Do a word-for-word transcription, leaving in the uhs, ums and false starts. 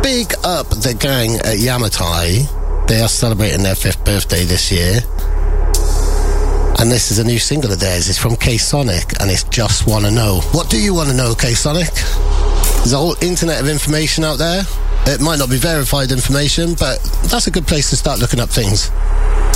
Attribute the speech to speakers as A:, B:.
A: big up the gang at Yamatai. They are celebrating their fifth birthday this year. And this is a new single of theirs. It's from K-Sonic, and it's Just Wanna Know. What do you want to know, K-Sonic? There's a whole internet of information out there. It might not be verified information, but that's a good place to start looking up things.